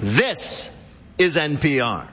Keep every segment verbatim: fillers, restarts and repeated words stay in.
This is N P R.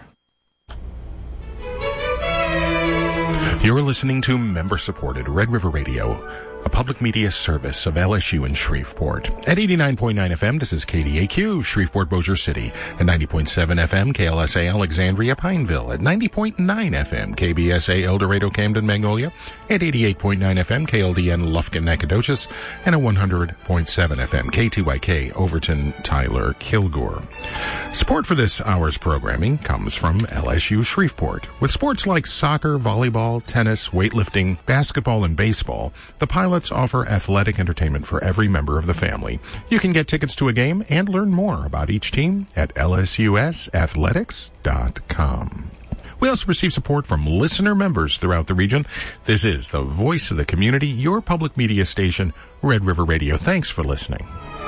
You're listening to member-supported Red River Radio, a public media service of L S U in Shreveport. At eighty-nine point nine F M, this is K D A Q, Shreveport Bossier City. At ninety point seven F M, K L S A Alexandria Pineville. At ninety point nine F M, K B S A El Dorado Camden Magnolia. At eighty-eight point nine F M, K L D N Lufkin Nacogdoches. And at one hundred point seven F M, K T Y K Overton Tyler Kilgore. Support for this hour's programming comes from L S U Shreveport. With sports like soccer, volleyball, tennis, weightlifting, basketball, and baseball, the Pilots offer athletic entertainment for every member of the family. You can get tickets to a game and learn more about each team at L S U S athletics dot com. We also receive support from listener members throughout the region. This is the voice of the community, your public media station, Red River Radio. Thanks for listening.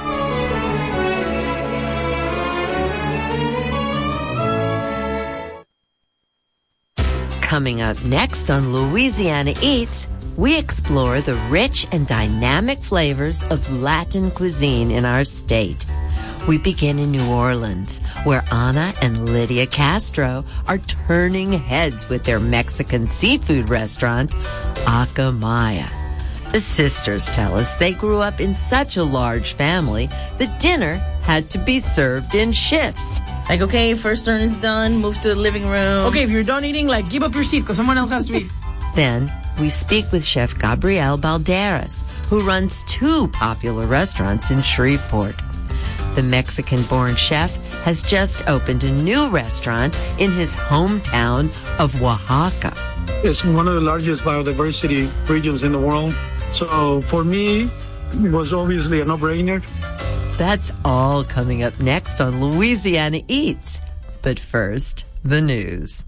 Coming up next on Louisiana Eats, we explore the rich and dynamic flavors of Latin cuisine in our state. We begin in New Orleans, where Ana and Lydia Castro are turning heads with their Mexican seafood restaurant, Acamaya. The sisters tell us they grew up in such a large family that dinner had to be served in shifts. Like, okay, first turn is done, move to the living room. Okay, if you're done eating, like, give up your seat because someone else has to eat. Then we speak with Chef Gabriel Balderas, who runs two popular restaurants in Shreveport. The Mexican-born chef has just opened a new restaurant in his hometown of Oaxaca. It's one of the largest biodiversity regions in the world. So for me, it was obviously a no-brainer. That's all coming up next on Louisiana Eats. But first, the news.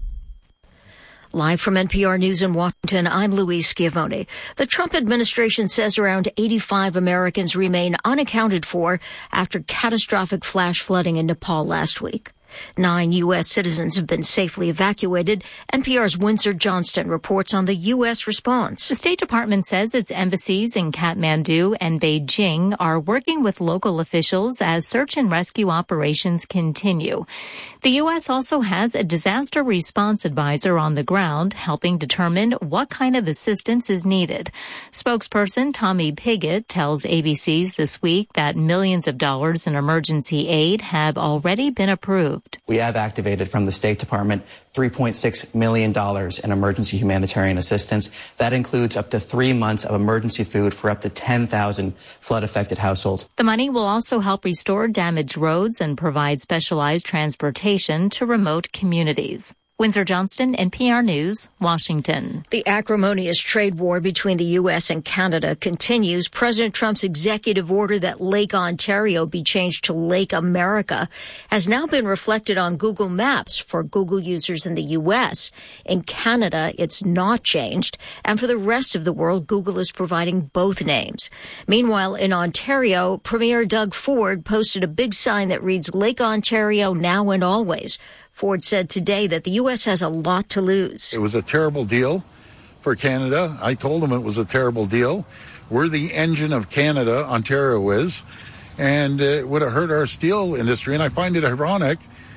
Live from N P R News in Washington, I'm Louise Schiavone. The Trump administration says around eighty-five Americans remain unaccounted for after catastrophic flash flooding in Nepal last week. Nine U S citizens have been safely evacuated. N P R's Windsor Johnston reports on the U S response. The State Department says its embassies in Kathmandu and Beijing are working with local officials as search and rescue operations continue. The U S also has a disaster response advisor on the ground helping determine what kind of assistance is needed. Spokesperson Tommy Pigott tells A B C's This Week that millions of dollars in emergency aid have already been approved. We have activated from the State Department three point six million dollars in emergency humanitarian assistance. That includes up to three months of emergency food for up to ten thousand flood-affected households. The money will also help restore damaged roads and provide specialized transportation to remote communities. Windsor Johnston, N P R News, Washington. The acrimonious trade war between the U S and Canada continues. President Trump's executive order that Lake Ontario be changed to Lake America has now been reflected on Google Maps for Google users in the U S. In Canada, it's not changed. And for the rest of the world, Google is providing both names. Meanwhile, in Ontario, Premier Doug Ford posted a big sign that reads Lake Ontario now and always. Ford said today that the U S has a lot to lose. It was a terrible deal for Canada. I told them it was a terrible deal. We're the engine of Canada, Ontario is, and it would have hurt our steel industry. And I find it ironic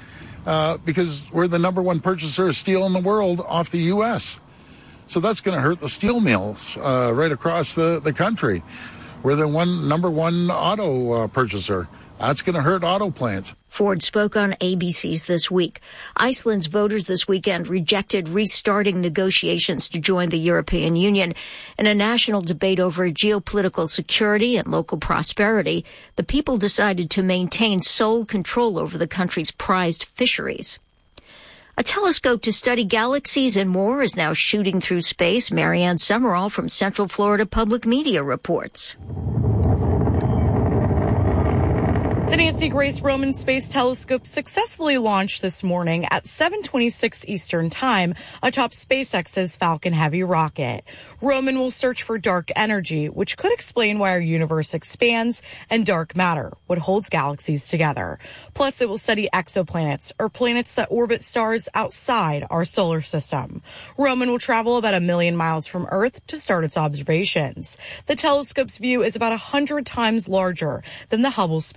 uh, because we're the number one purchaser of steel in the world off the U S. So that's going to hurt the steel mills uh, right across the, the country. We're the one number one auto uh, purchaser. That's going to hurt auto plants. Ford spoke on A B C's This Week. Iceland's voters this weekend rejected restarting negotiations to join the European Union. In a national debate over geopolitical security and local prosperity, the people decided to maintain sole control over the country's prized fisheries. A telescope to study galaxies and more is now shooting through space. Marianne Summerall from Central Florida Public Media reports. The Nancy Grace Roman Space Telescope successfully launched this morning at seven twenty-six Eastern Time atop SpaceX's Falcon Heavy rocket. Roman will search for dark energy, which could explain why our universe expands, and dark matter, what holds galaxies together. Plus, it will study exoplanets, or planets that orbit stars outside our solar system. Roman will travel about a million miles from Earth to start its observations. The telescope's view is about one hundred times larger than the Hubble Space Telescope.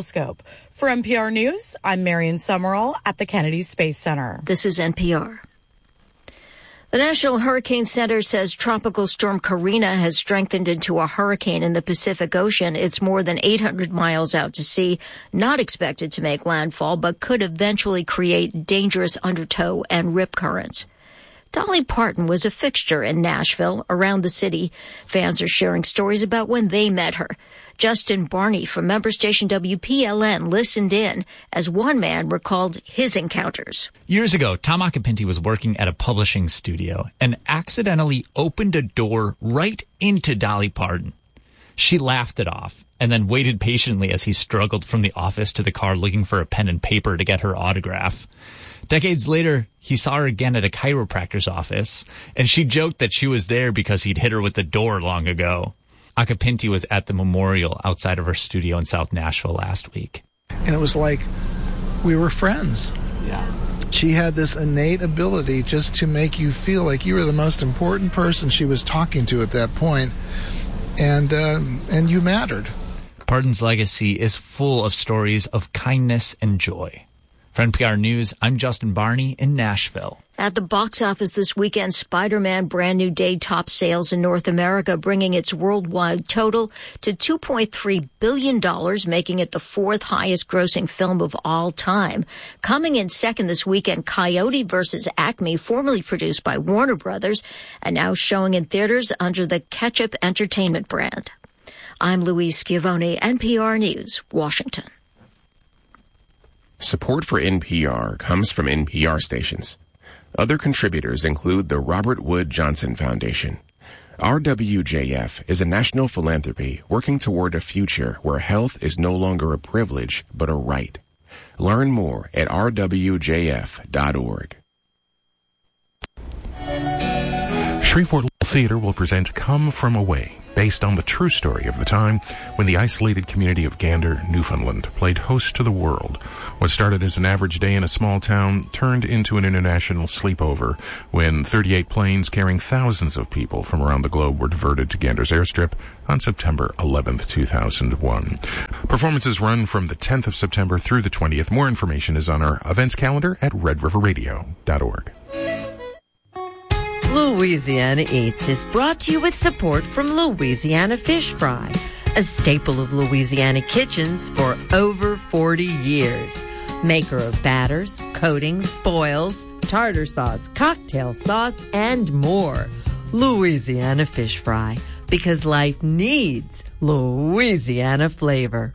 Telescope. For N P R News, I'm Marion Summerall at the Kennedy Space Center. This is N P R. The National Hurricane Center says Tropical Storm Karina has strengthened into a hurricane in the Pacific Ocean. It's more than eight hundred miles out to sea, not expected to make landfall, but could eventually create dangerous undertow and rip currents. Dolly Parton was a fixture in Nashville. Around the city, fans are sharing stories about when they met her. Justin Barney from member station W P L N listened in as one man recalled his encounters. Years ago, Tom Acapinti was working at a publishing studio and accidentally opened a door right into Dolly Parton. She laughed it off and then waited patiently as he struggled from the office to the car looking for a pen and paper to get her autograph. Decades later, he saw her again at a chiropractor's office, and she joked that she was there because he'd hit her with the door long ago. Acapinti was at the memorial outside of her studio in South Nashville last week. And it was like we were friends. Yeah. She had this innate ability just to make you feel like you were the most important person she was talking to at that point, and uh, and you mattered. Parton's legacy is full of stories of kindness and joy. For N P R News, I'm Justin Barney in Nashville. At the box office this weekend, Spider-Man Brand New Day topped sales in North America, bringing its worldwide total to two point three billion dollars, making it the fourth highest grossing film of all time. Coming in second this weekend, Coyote versus Acme, formerly produced by Warner Brothers, and now showing in theaters under the Ketchup Entertainment brand. I'm Louise Schiavone, N P R News, Washington. Support for N P R comes from N P R stations. Other contributors include the Robert Wood Johnson Foundation. R W J F is a national philanthropy working toward a future where health is no longer a privilege, but a right. Learn more at r w j f dot org. Shreveport Theater will present Come From Away, based on the true story of the time when the isolated community of Gander, Newfoundland, played host to the world. What started as an average day in a small town turned into an international sleepover when thirty-eight planes carrying thousands of people from around the globe were diverted to Gander's airstrip on September eleventh, two thousand one. Performances run from the tenth of September through the twentieth. More information is on our events calendar at red river radio dot org. Louisiana Eats is brought to you with support from Louisiana Fish Fry, a staple of Louisiana kitchens for over forty years. Maker of batters, coatings, boils, tartar sauce, cocktail sauce, and more. Louisiana Fish Fry, because life needs Louisiana flavor.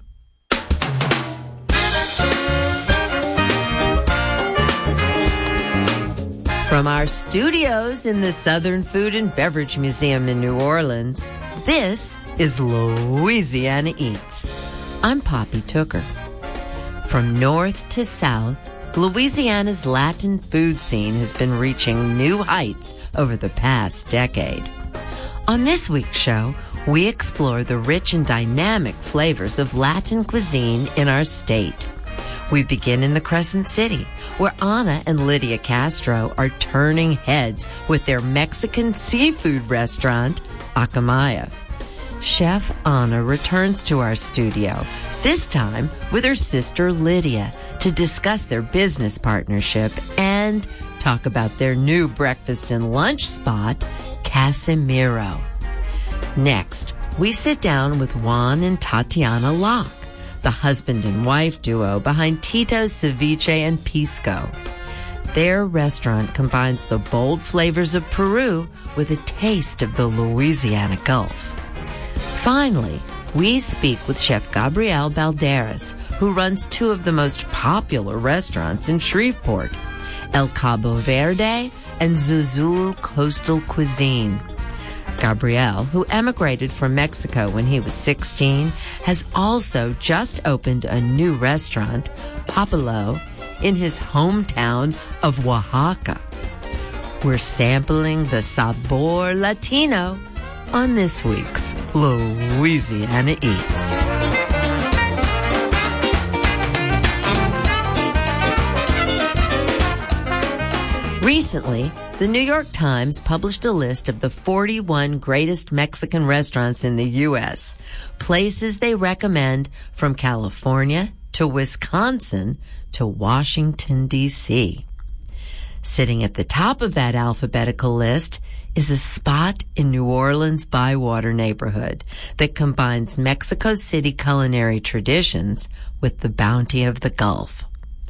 From our studios in the Southern Food and Beverage Museum in New Orleans, this is Louisiana Eats. I'm Poppy Tooker. From north to south, Louisiana's Latin food scene has been reaching new heights over the past decade. On this week's show, we explore the rich and dynamic flavors of Latin cuisine in our state. We begin in the Crescent City, where Ana and Lydia Castro are turning heads with their Mexican seafood restaurant, Acamaya. Chef Ana returns to our studio, this time with her sister Lydia, to discuss their business partnership and talk about their new breakfast and lunch spot, Casimiro. Next, we sit down with Juan and Tatiana Locke, the husband and wife duo behind Tito's Ceviche and Pisco. Their restaurant combines the bold flavors of Peru with a taste of the Louisiana Gulf. Finally, we speak with Chef Gabriel Balderas, who runs two of the most popular restaurants in Shreveport, El Cabo Verde and Zuzul Coastal Cuisine. Gabriel, who emigrated from Mexico when he was sixteen, has also just opened a new restaurant, Papalo, in his hometown of Oaxaca. We're sampling the sabor Latino on this week's Louisiana Eats. Recently, the New York Times published a list of the forty-one greatest Mexican restaurants in the U S, places they recommend from California to Wisconsin to Washington, D C Sitting at the top of that alphabetical list is a spot in New Orleans' Bywater neighborhood that combines Mexico City culinary traditions with the bounty of the Gulf.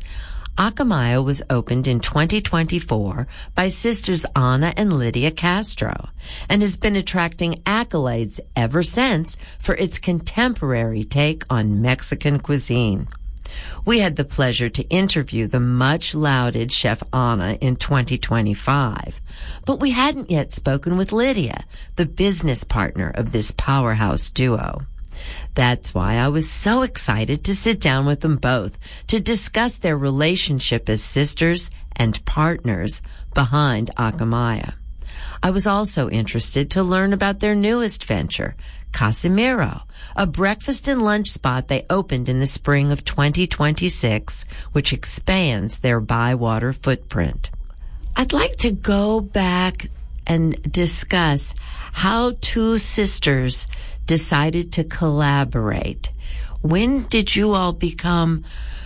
Acamaya was opened in twenty twenty-four by sisters Ana and Lydia Castro and has been attracting accolades ever since for its contemporary take on Mexican cuisine. We had the pleasure to interview the much-lauded Chef Ana in twenty twenty-five, but we hadn't yet spoken with Lydia, the business partner of this powerhouse duo. That's why I was so excited to sit down with them both to discuss their relationship as sisters and partners behind Acamaya. I was also interested to learn about their newest venture, Casimiro, a breakfast and lunch spot they opened in the spring of twenty twenty-six, which expands their Bywater footprint. I'd like to go back and discuss how two sisters decided to collaborate. When did you all become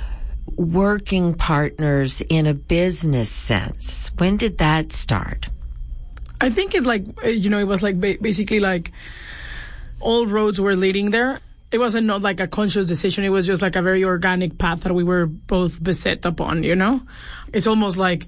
working partners in a business sense? When did that start? I think it like, you know, it was like ba- basically like all roads were leading there. It wasn't not like a conscious decision. It was just like a very organic path that we were both beset upon, you know? It's almost like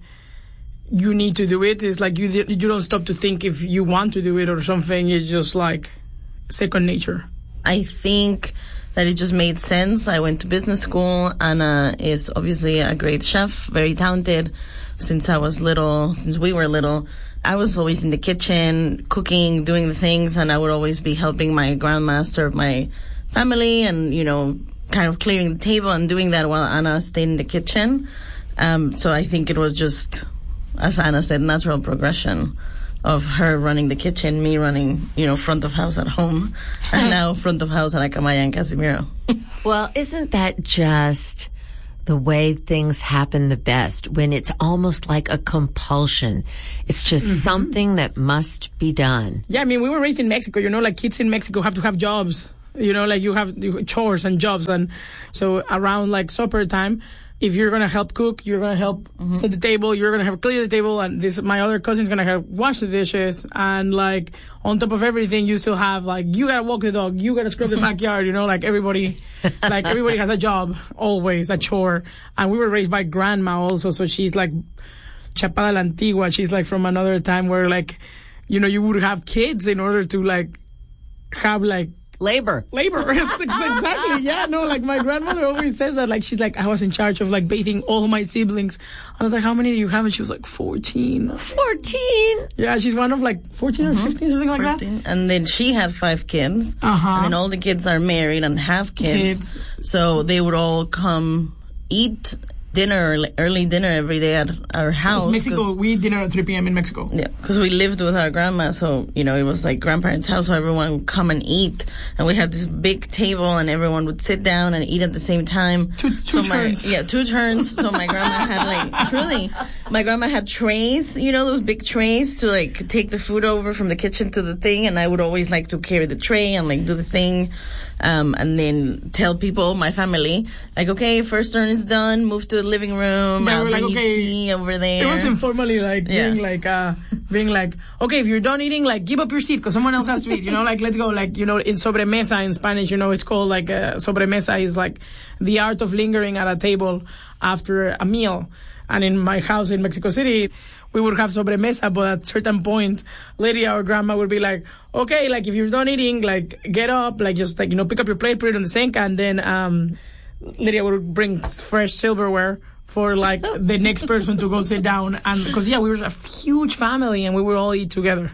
you need to do it. It's like you you don't stop to think if you want to do it or something. It's just like second nature. I think that it just made sense. I went to business school. Ana is obviously a great chef, very talented. Since I was little, since we were little, I was always in the kitchen, cooking, doing the things, and I would always be helping my grandma serve my family and, you know, kind of clearing the table and doing that while Ana stayed in the kitchen. Um, so I think it was just, as Ana said, natural progression of her running the kitchen, me running, you know, front of house at home, and now front of house at Acamaya and Casimiro. Well, isn't that just the way things happen the best, when it's almost like a compulsion? It's just mm-hmm. something that must be done. Yeah, I mean, we were raised in Mexico, you know, like kids in Mexico have to have jobs. You know, like you have chores and jobs. And so around like supper time, if you're going to help cook, you're going to help mm-hmm. set the table, you're going to help clear the table, and this my other cousin's going to help wash the dishes. And like on top of everything, you still have like, you got to walk the dog, you got to scrub the backyard, you know, like everybody, like everybody has a job, always a chore. And we were raised by grandma also, so she's like Chapada la Antigua. She's like from another time where like, you know, you would have kids in order to like have like Labor. Labor. Exactly. Yeah, no, like my grandmother always says that. Like, she's like, I was in charge of like bathing all my siblings. I was like, how many do you have? And she was like, fourteen. fourteen? Yeah, she's one of like fourteen mm-hmm. or fifteen, something like fourteen. That. And then she had five kids. Uh-huh. And then all the kids are married and have kids. kids. So they would all come eat dinner, early dinner every day at our house. It's Mexico, we eat dinner at three p.m. in Mexico. Yeah, because we lived with our grandma, so, you know, it was like grandparents' house, so everyone would come and eat. And we had this big table, and everyone would sit down and eat at the same time. Two, two so turns. My, yeah, two turns. So my grandma had, like, truly, my grandma had trays, you know, those big trays to, like, take the food over from the kitchen to the thing, and I would always like to carry the tray and, like, do the thing. Um, and then tell people, my family, like, okay, first turn is done, move to the living room, yeah, I'll bring like, you okay, tea over there. It was informally like yeah. being like, uh, being like, okay, if you're done eating, like, give up your seat because someone else has to eat, you know, like, let's go, like, you know, in sobremesa in Spanish, you know, it's called like, uh, sobremesa is like the art of lingering at a table after a meal. And in my house in Mexico City, we would have sobremesa, but at a certain point, Lydia, our grandma, would be like, okay, like, if you're done eating, like, get up, like, just, like, you know, pick up your plate, put it on the sink, and then um, Lydia would bring fresh silverware for, like, the next person to go sit down. And because, yeah, we were a huge family, and we would all eat together.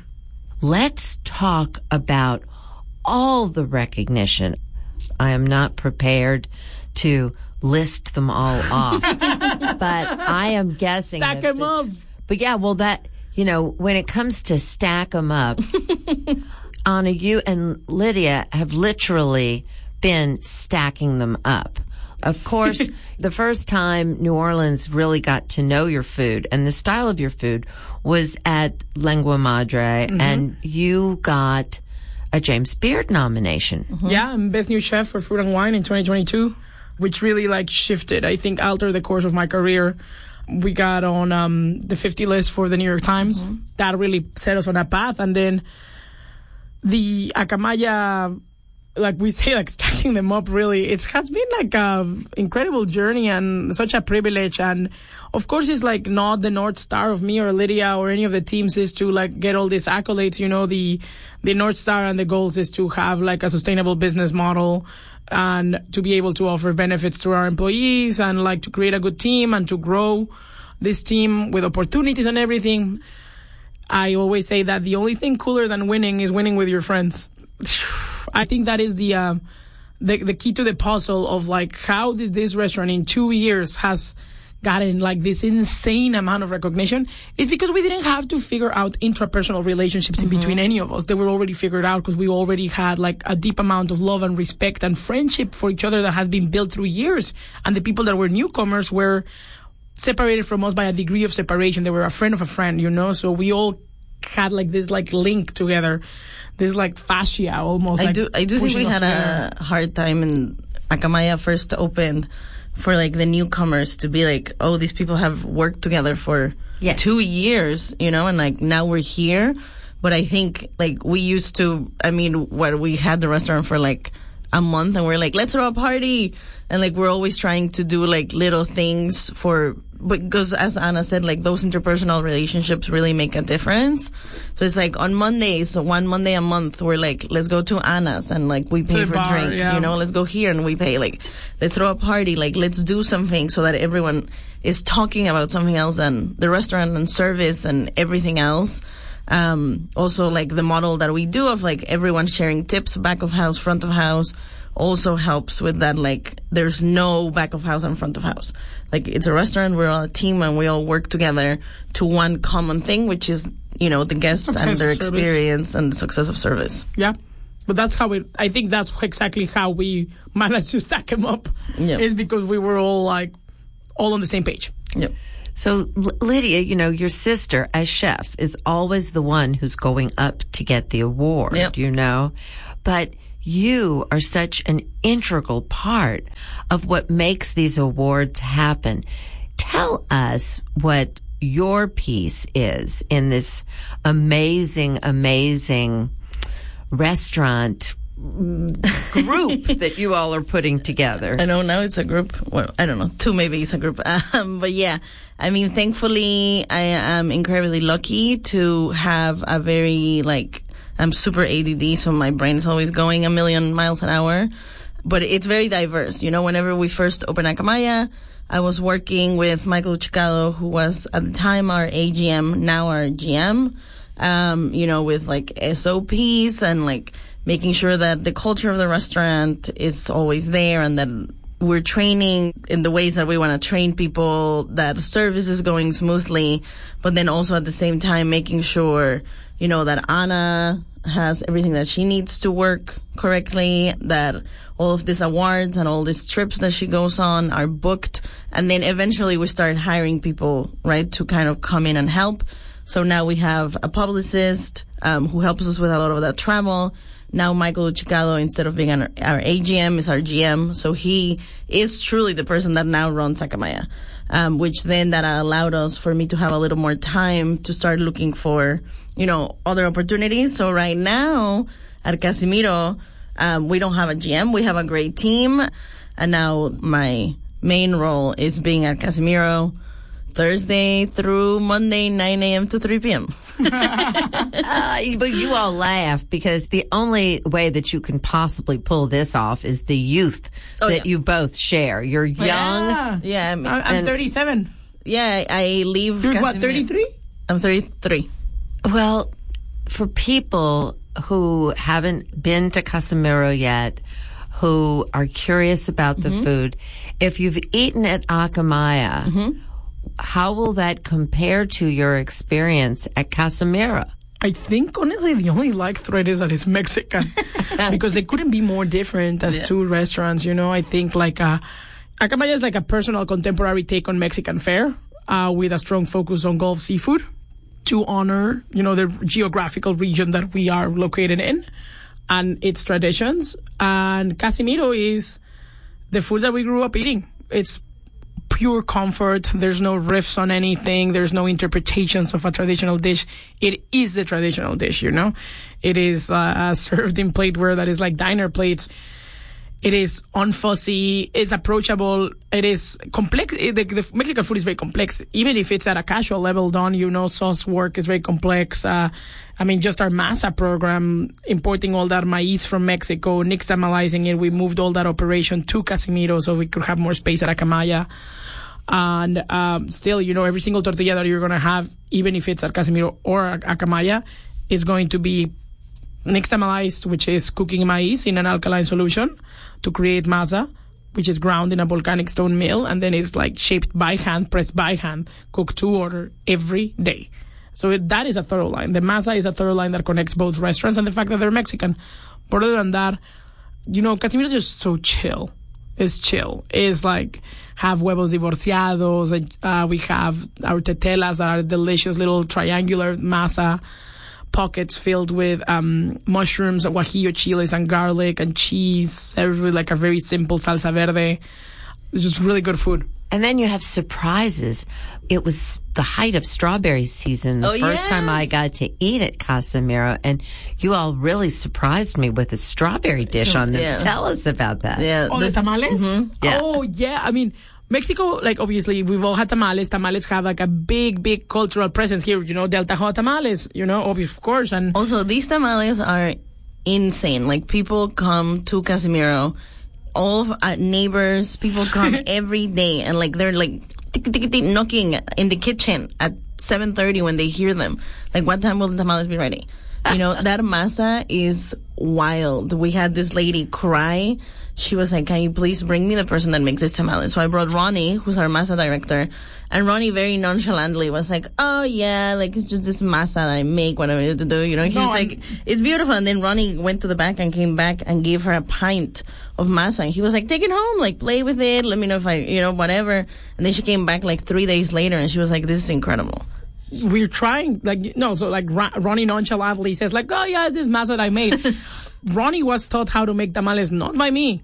Let's talk about all the recognition. I am not prepared to list them all off, but I am guessing. Stack them up. But yeah, well, that, you know, when it comes to stack them up, Ana, you and Lydia have literally been stacking them up. Of course, the first time New Orleans really got to know your food and the style of your food was at Lengua Madre, mm-hmm. and you got a James Beard nomination. Mm-hmm. Yeah, I'm Best New Chef for Food and Wine in twenty twenty-two. which really like shifted, I think, altered the course of my career. We got on um, the fifty list for the New York Times. Mm-hmm. That really set us on a path. And then the Akamaya, like we say, like stacking them up, really, it has been like a incredible journey and such a privilege. And of course, it's like not the North Star of me or Lydia or any of the teams is to like get all these accolades. You know, the, the North Star and the goals is to have like a sustainable business model and to be able to offer benefits to our employees and like to create a good team and to grow this team with opportunities and everything. I always say that the only thing cooler than winning is winning with your friends. I think that is the, uh, the the key to the puzzle of like how did this restaurant in two years has gotten like this insane amount of recognition. It's because we didn't have to figure out intrapersonal relationships mm-hmm. in between any of us. They were already figured out because we already had like a deep amount of love and respect and friendship for each other that had been built through years. And the people that were newcomers were separated from us by a degree of separation. They were a friend of a friend, you know, so we all had like this like link together, this like fascia almost. I like do, I do think we had together. a hard time in Akamaya first opened for like the newcomers to be like, oh, these people have worked together for yes. two years, you know, and like now we're here. But I think like we used to, I mean, what we had the restaurant for like a month and we're like, let's throw a party. And like, we're always trying to do like little things for, because as Anna said, like those interpersonal relationships really make a difference. So it's like on Mondays, so one Monday a month, we're like, let's go to Anna's and like we pay to for bar, drinks, yeah. you know, let's go here and we pay. Like, let's throw a party, like let's do something so that everyone is talking about something else and the restaurant and service and everything else. Um, also like the model that we do of like everyone sharing tips, back of house, front of house, also helps with that. Like there's no back of house and front of house. Like it's a restaurant, we're all a team and we all work together to one common thing, which is, you know, the guest Success and their of service. experience and the success of service. Yeah. But that's how it, I think that's exactly how we managed to stack them up. Yep. Is because we were all like, all on the same page. Yep. So, L- Lydia, you know, your sister as chef is always the one who's going up to get the award, Yep. you know? But you are such an integral part of what makes these awards happen. Tell us what your piece is in this amazing, amazing restaurant group that you all are putting together. I know now it's a group. Well, I don't know. Two maybe it's a group. Um, but yeah, I mean, thankfully, I am incredibly lucky to have a very, like, I'm super A D D, so my brain is always going a million miles an hour. But it's very diverse. You know, whenever we first opened Akamaya, I was working with Michael Chicado, who was at the time our A G M, now our G M, um, you know, with like S O Ps and like making sure that the culture of the restaurant is always there and that we're training in the ways that we want to train people, that service is going smoothly, but then also at the same time making sure, you know, that Anna has everything that she needs to work correctly, that all of these awards and all these trips that she goes on are booked. And then eventually we start hiring people, right, to kind of come in and help. So now we have a publicist um, who helps us with a lot of that travel. Now Michael Chicado, instead of being our, our A G M, is our G M. So he is truly the person that now runs Akamaya, um, which then that allowed us for me to have a little more time to start looking for, you know, other opportunities. So right now at Casimiro, um, we don't have a G M. We have a great team. And now my main role is being at Casimiro Thursday through Monday, nine a.m. to three p.m. uh, but you all laugh because the only way that you can possibly pull this off is the youth oh, that yeah. you both share. You're young. Yeah, yeah I'm, I'm thirty-seven. Yeah, I leave. You're what, thirty-three? I'm thirty-three. Well, for people who haven't been to Casimiro yet, who are curious about the mm-hmm. food, if you've eaten at Akamaya, mm-hmm. how will that compare to your experience at Casimiro? I think, honestly, the only like thread is that it's Mexican. Because they couldn't be more different as yeah. two restaurants, you know. I think, like, uh, Akamaya is like a personal contemporary take on Mexican fare, uh, with a strong focus on Gulf seafood to honor, you know, the geographical region that we are located in and its traditions. And Casimiro is the food that we grew up eating. It's pure comfort. There's no riffs on anything. There's no interpretations of a traditional dish. It is the traditional dish, you know? It is uh, served in plateware that is like diner plates. It is unfussy. It's approachable. It is complex. It, the, the Mexican food is very complex. Even if it's at a casual level done, you know, sauce work is very complex. Uh, I mean, just our masa program, importing all that maize from Mexico, nixtamalizing it. We moved all that operation to Casimiro so we could have more space at Acamaya. And um, still, you know, every single tortilla that you're going to have, even if it's at Casimiro or Acamaya, is going to be nixtamalized, which is cooking maize in an alkaline solution to create masa, which is ground in a volcanic stone mill, and then it's like shaped by hand, pressed by hand, cooked to order every day. So it, that is a thorough line. The masa is a thorough line that connects both restaurants and the fact that they're Mexican. But other than that, you know, Casimiro is just so chill. It's chill. It's like have huevos divorciados. Uh, we have our tetelas that are delicious little triangular masa pockets filled with um, mushrooms, guajillo chiles, and garlic and cheese. Served with like a very simple salsa verde. It's just really good food. And then you have surprises. It was the height of strawberry season. The oh, first yes. time I got to eat at Casimiro, and you all really surprised me with a strawberry dish on them. Yeah. Tell us about that. Yeah, Oh, the, the tamales? Mm-hmm. Yeah. Oh, yeah. I mean, Mexico, like, obviously, we've all had tamales. Tamales have, like, a big, big cultural presence here. You know, Del Tajo tamales, you know, of course. And also, these tamales are insane. Like, people come to Casimiro, all of our neighbors, people come every day, and, like, they're, like, tick, tick, tick, knocking in the kitchen at seven thirty when they hear them. Like, what time will the tamales be ready? You know, that masa is wild. We had this lady cry. She was like, can you please bring me the person that makes this tamales? So I brought Ronnie, who's our masa director. And Ronnie very nonchalantly was like, oh, yeah, like, it's just this masa that I make, what I need to do. You know, he no, was I'm... like, it's beautiful. And then Ronnie went to the back and came back and gave her a pint of masa. And he was like, take it home, like, play with it. Let me know if I, you know, whatever. And then she came back like three days later and she was like, this is incredible. We're trying, like, no, so like Ronnie nonchalantly says, like, oh, yeah, it's this masa that I made. Ronnie was taught how to make tamales, not by me.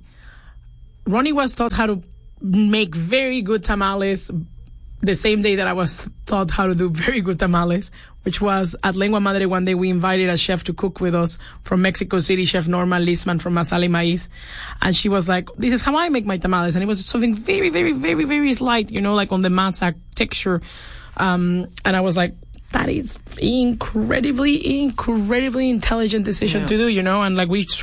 Ronnie was taught how to make very good tamales the same day that I was taught how to do very good tamales, which was at Lengua Madre. One day we invited a chef to cook with us from Mexico City, Chef Norma Lisman from Masali Maiz. And she was like, this is how I make my tamales. And it was something very, very, very, very slight, you know, like on the masa texture. Um, and I was like, that is incredibly, incredibly intelligent decision yeah. to do, you know, and like we